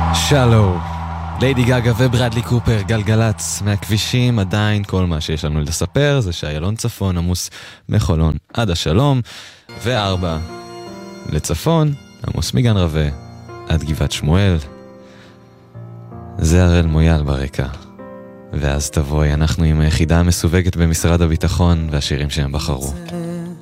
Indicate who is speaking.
Speaker 1: שלום, ליידי גגה וברדלי קופר, גלגלץ מהכבישים. עדיין כל מה שיש לנו לספר זה שאיילון צפון עמוס מחולון עד השלום, ו4 לצפון עמוס מגן רווה עד גבעת שמואל. זה הראל מויאל ברקע. ואז תבואי, אנחנו עם היחידה המסווגת במשרד הביטחון והשירים שהם בחרו.